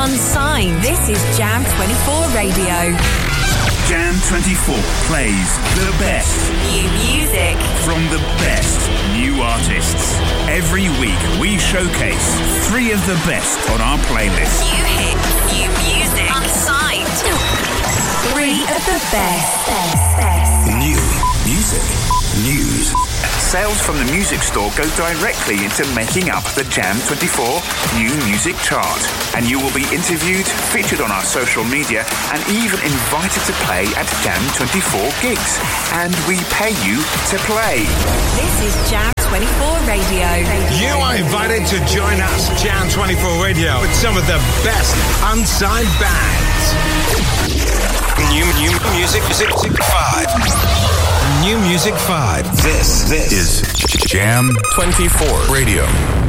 Unsigned. This is Jam 24 Radio. Jam 24 plays the best New music from the best new artists. Every week we showcase 3 of the best on our playlist. New hits, new music. Unsigned. 3 of the best. New music. News. Sales from the music store go directly into making up the Jam 24 New Music Chart. And you will be interviewed, featured on our social media, and even invited to play at Jam 24 gigs. And we pay you to play. This is Jam 24 Radio. You are invited to join us, Jam 24 Radio, with some of the best unsigned bands. New Music 5. New Music 5. This is Jam 24 Radio.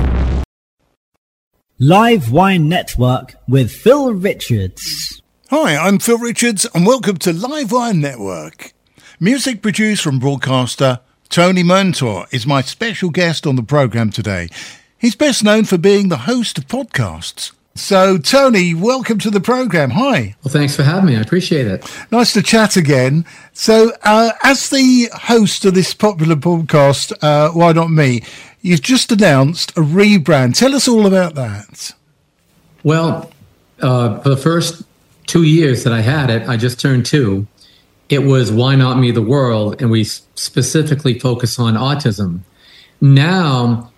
Live Wine Network with Phil Richards. Hi, I'm Phil Richards and welcome to Live Wine Network. Music produced from broadcaster Tony Montour is my special guest on the programme today. He's best known for being the host of podcasts. So, Tony, welcome to the programme. Hi. Well, thanks for having me. I appreciate it. Nice to chat again. So, as the host of this popular podcast, Why Not Me, you've just announced a rebrand. Tell us all about that. Well, for the first 2 years that I had it, I just turned 2. It was Why Not Me the World, and we specifically focus on autism. Now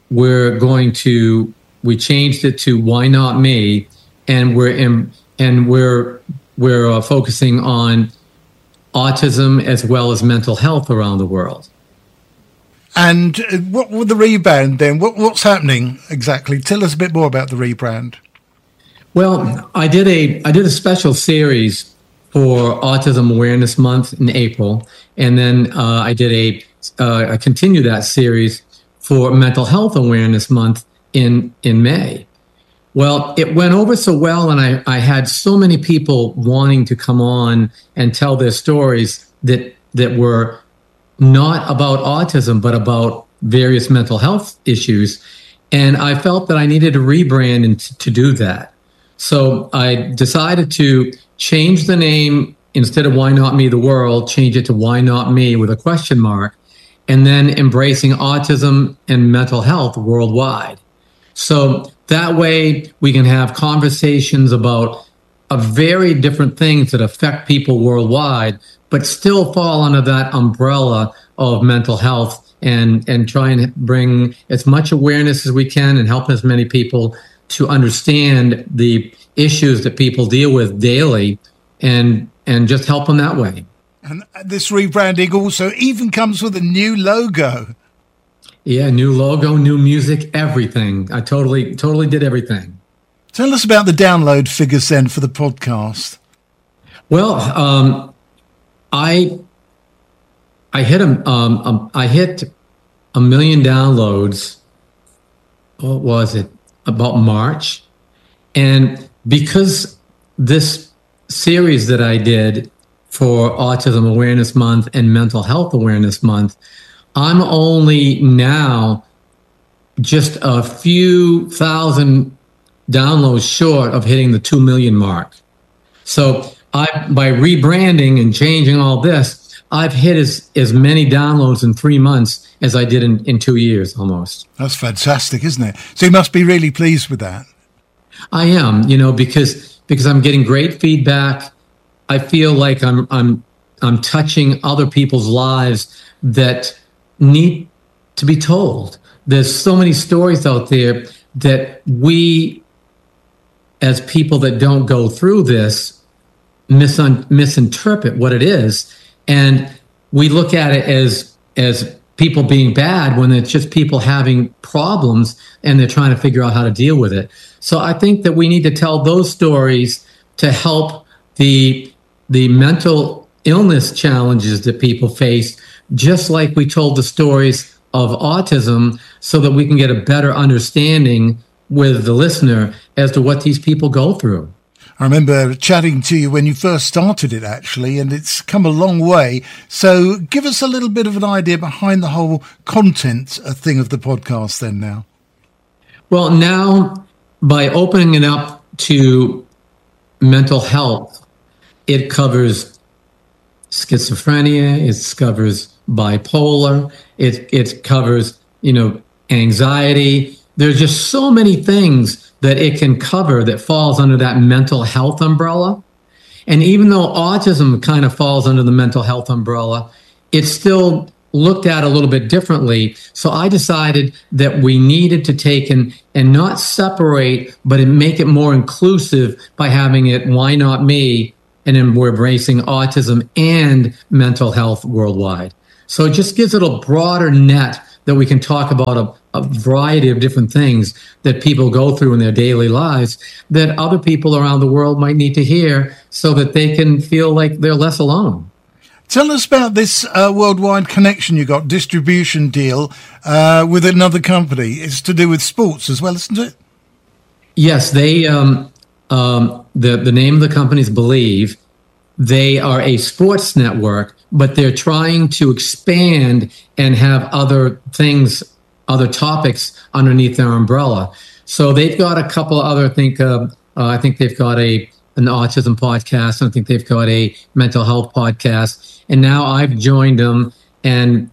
we changed it to Why Not Me, and we're focusing on autism as well as mental health around the world. And what with the rebrand then? What's happening exactly? Tell us a bit more about the rebrand. Well, I did a special series for Autism Awareness Month in April, and then I continued that series for Mental Health Awareness Month in May. Well, it went over so well, and I had so many people wanting to come on and tell their stories that were not about autism, but about various mental health issues. And I felt that I needed a rebrand and to do that. So I decided to change the name. Instead of Why Not Me the World, change it to Why Not Me with a question mark, and then embracing autism and mental health worldwide. So that way we can have conversations about very different things that affect people worldwide, but still fall under that umbrella of mental health and try and bring as much awareness as we can and help as many people to understand the issues that people deal with daily and just help them that way. And this rebranding also even comes with a new logo. Yeah, new logo, new music, everything. I totally did everything. Tell us about the download figures then for the podcast. Well, I hit a million downloads. What was it? About March. And because this series that I did for Autism Awareness Month and Mental Health Awareness Month, I'm only now just a few thousand downloads short of hitting the 2 million mark. So by rebranding and changing all this, I've hit as many downloads in 3 months as I did in 2 years almost. That's fantastic, isn't it? So you must be really pleased with that. I am, because I'm getting great feedback. I feel like I'm touching other people's lives that need to be told. There's so many stories out there that we, as people that don't go through this, misinterpret what it is, and we look at it as people being bad when it's just people having problems and they're trying to figure out how to deal with it. So I think that we need to tell those stories to help the mental illness challenges that people face, just like we told the stories of autism, so that we can get a better understanding with the listener as to what these people go through. I remember chatting to you when you first started it, actually, and it's come a long way. So give us a little bit of an idea behind the whole content thing of the podcast then now. Well, now by opening it up to mental health, it covers schizophrenia, it covers bipolar, it covers, anxiety. There's just so many things that it can cover that falls under that mental health umbrella. And even though autism kind of falls under the mental health umbrella, it's still looked at a little bit differently. So I decided that we needed to take and not separate, but make it more inclusive by having it, why not me? And then we're embracing autism and mental health worldwide. So it just gives it a broader net that we can talk about a variety of different things that people go through in their daily lives that other people around the world might need to hear so that they can feel like they're less alone. Tell us about this worldwide connection you got, distribution deal with another company. It's to do with sports as well, isn't it? Yes, they. The name of the company is Believe. They are a sports network, but they're trying to expand and have other things, other topics underneath their umbrella. So they've got a couple of other. I think they've got an autism podcast. I think they've got a mental health podcast. And now I've joined them, and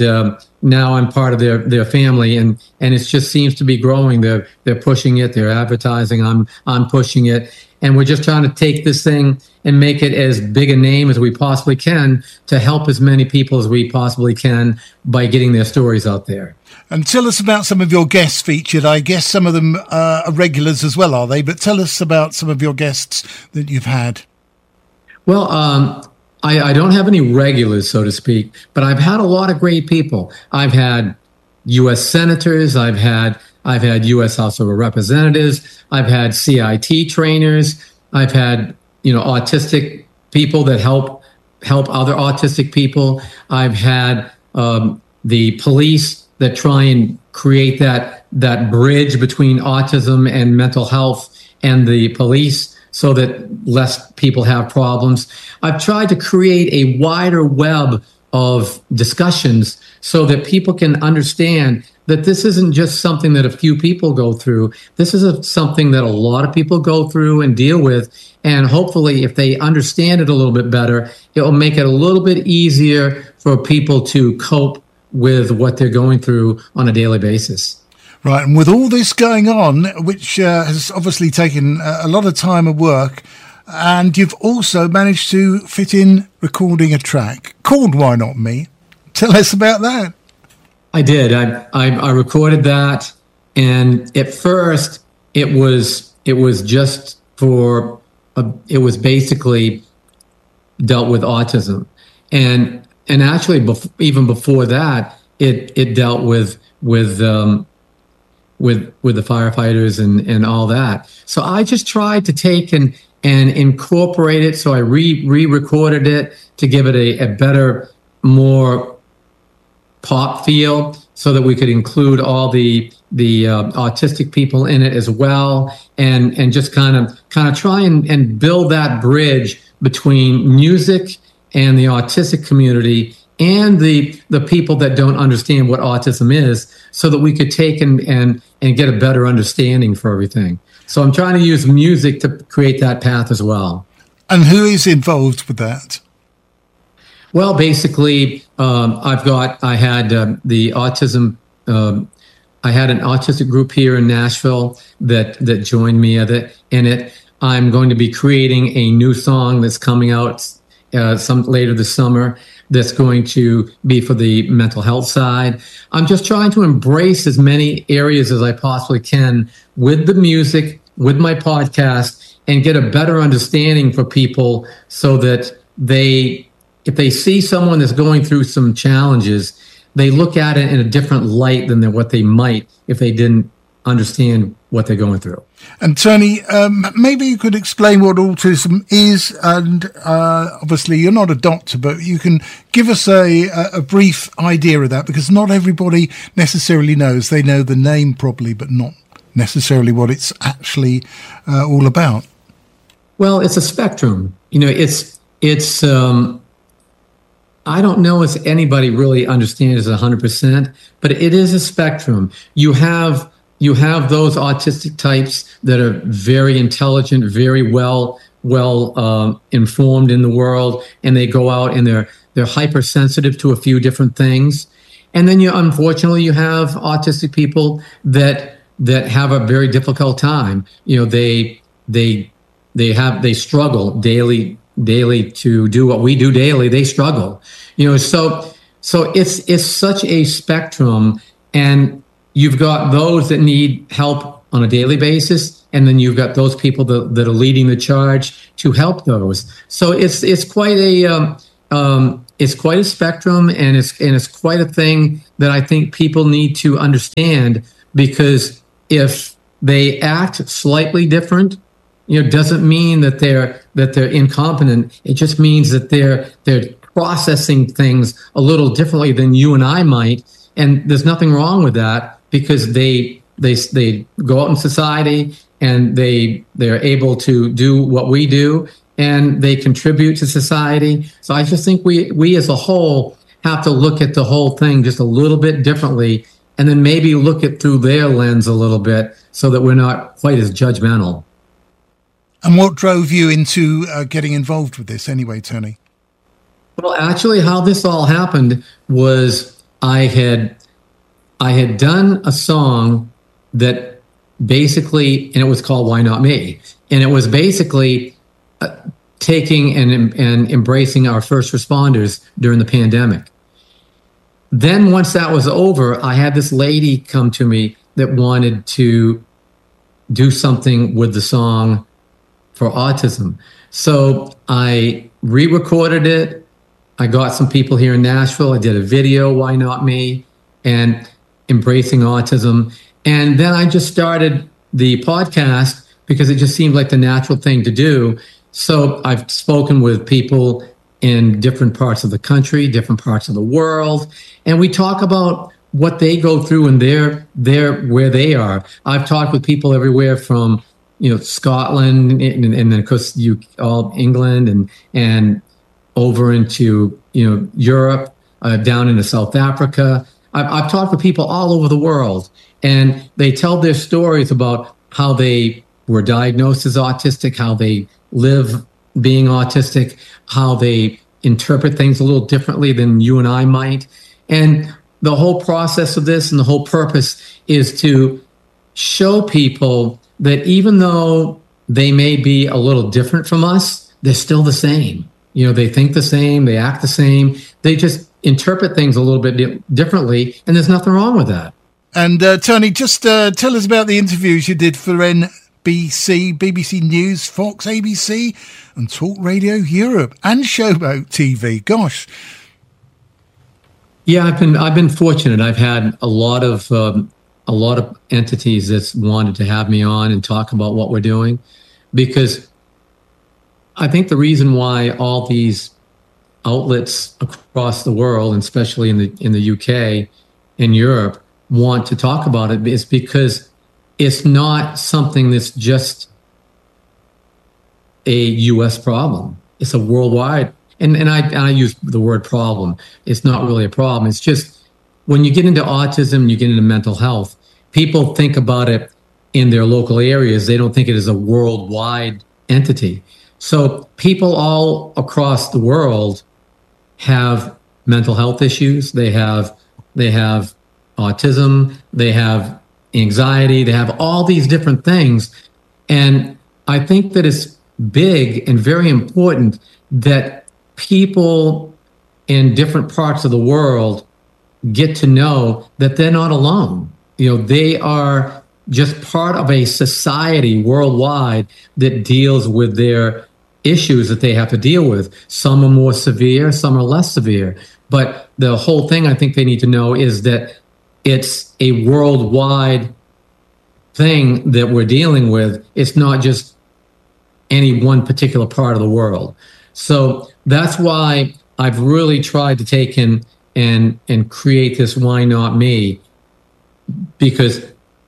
now I'm part of their family, and it just seems to be growing. They're pushing it. They're advertising. I'm pushing it, and we're just trying to take this thing and make it as big a name as we possibly can to help as many people as we possibly can by getting their stories out there. And tell us about some of your guests featured. I guess some of them are regulars as well, are they? But tell us about some of your guests that you've had. Well, I don't have any regulars, so to speak, but I've had a lot of great people. I've had U.S. senators. I've had U.S. House of Representatives. I've had CIT trainers. I've had, autistic people that help other autistic people. I've had the police that try and create that bridge between autism and mental health and the police so that less people have problems. I've tried to create a wider web of discussions so that people can understand that this isn't just something that a few people go through. This is something that a lot of people go through and deal with. And hopefully, if they understand it a little bit better, it will make it a little bit easier for people to cope with what they're going through on a daily basis. Right, and with all this going on, which has obviously taken a lot of time and work, and you've also managed to fit in recording a track called Why Not Me. Tell us about that. I did. I recorded that, and at first it was just for it was basically dealt with autism, and actually even before that it dealt with the firefighters and all that. So I just tried to take and incorporate it. So I re-recorded it to give it a better, more pop feel, so that we could include all the autistic people in it as well, and just kind of try and build that bridge between music and the autistic community and the people that don't understand what autism is, so that we could take and get a better understanding for everything. So I'm trying to use music to create that path as well. And who is involved with that? Well, basically, I had the autism. I had an autistic group here in Nashville that joined me in it. I'm going to be creating a new song that's coming out some later this summer. That's going to be for the mental health side. I'm just trying to embrace as many areas as I possibly can with the music, with my podcast, and get a better understanding for people so that if they see someone that's going through some challenges, they look at it in a different light than what they might if they didn't understand what they're going through. And Tony, maybe you could explain what autism is, and obviously you're not a doctor, but you can give us a brief idea of that, because not everybody necessarily knows. They know the name probably, but not necessarily what it's actually all about. Well, it's a spectrum. It's I don't know if anybody really understands it 100%, but it is a spectrum. You have those autistic types that are very intelligent, very well informed in the world, and they go out and they're hypersensitive to a few different things. And then unfortunately you have autistic people that have a very difficult time. They struggle daily to do what we do daily. They struggle. So it's such a spectrum, and you've got those that need help on a daily basis, and then you've got those people that are leading the charge to help those. So it's quite a spectrum, and it's quite a thing that I think people need to understand, because if they act slightly different, doesn't mean that they're incompetent. It just means that they're processing things a little differently than you and I might, and there's nothing wrong with that, because they go out in society and they're able to do what we do, and they contribute to society. So I just think we as a whole have to look at the whole thing just a little bit differently, and then maybe look it through their lens a little bit, so that we're not quite as judgmental. And what drove you into getting involved with this anyway, Tony? Well, actually, how this all happened was I had done a song that basically, and it was called Why Not Me? And it was basically taking and embracing our first responders during the pandemic. Then once that was over, I had this lady come to me that wanted to do something with the song for autism. So I re-recorded it. I got some people here in Nashville. I did a video, Why Not Me? And embracing autism. And then I just started the podcast because it just seemed like the natural thing to do. So I've spoken with people in different parts of the country, different parts of the world, and we talk about what they go through and where they are. I've talked with people everywhere from Scotland, and then of course all England, and over into Europe, down into South Africa. I've talked with people all over the world, and they tell their stories about how they were diagnosed as autistic, how they live being autistic, how they interpret things a little differently than you and I might. And the whole process of this and the whole purpose is to show people that even though they may be a little different from us, they're still the same. They think the same, they act the same, they just interpret things a little bit differently, and there's nothing wrong with that. And Tony, just tell us about the interviews you did for NBC, BBC News, Fox, ABC, and Talk Radio Europe, and Showboat TV. Gosh. Yeah, I've been fortunate. I've had a lot of entities that's wanted to have me on and talk about what we're doing, because I think the reason why all these outlets across the world, and especially in the UK and Europe, want to talk about it is because it's not something that's just a US problem. It's a worldwide, and I use the word problem. It's not really a problem. It's just when you get into autism, you get into mental health, people think about it in their local areas. They don't think it is a worldwide entity. So people all across the world have mental health issues. They have autism. They have anxiety. They have all these different things. And I think that it's big and very important that people in different parts of the world get to know that they're not alone. They are just part of a society worldwide that deals with their issues that they have to deal with. Some are more severe, some are less severe. But the whole thing I think they need to know is that it's a worldwide thing that we're dealing with. It's not just any one particular part of the world. So that's why I've really tried to take in and create this Why Not Me, because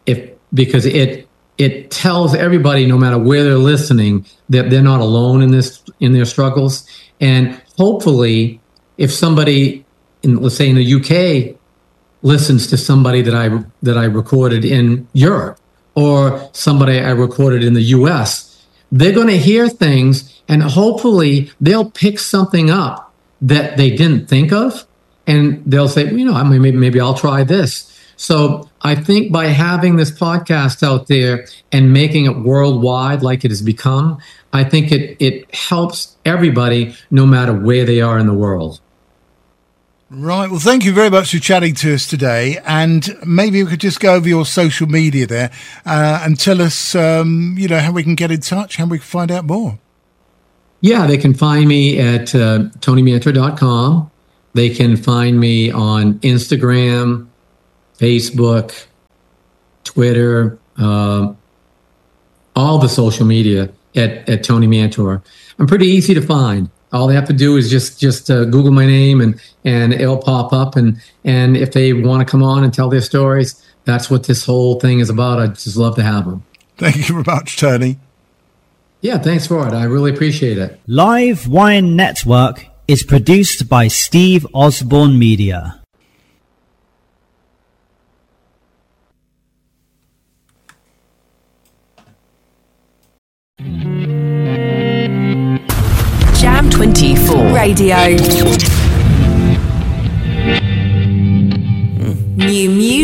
it tells everybody, no matter where they're listening, that they're not alone in their struggles. And hopefully, if somebody let's say in the UK listens to somebody that I recorded in Europe, or somebody I recorded in the US, they're going to hear things, and hopefully they'll pick something up that they didn't think of, and they'll say, I mean, maybe I'll try this. So I think by having this podcast out there and making it worldwide like it has become, I think it helps everybody no matter where they are in the world. Right. Well, thank you very much for chatting to us today. And maybe we could just go over your social media there and tell us, how we can get in touch, how we can find out more. Yeah, they can find me at TonyMantor.com. They can find me on Instagram, Facebook, Twitter, all the social media at Tony Mantor. I'm pretty easy to find. All they have to do is just Google my name and it'll pop up. And if they want to come on and tell their stories, that's what this whole thing is about. I'd just love to have them. Thank you very much, Tony. Yeah, thanks for it. I really appreciate it. Live Wire Network is produced by Steve Osborne Media. Jam 24 Radio. New music.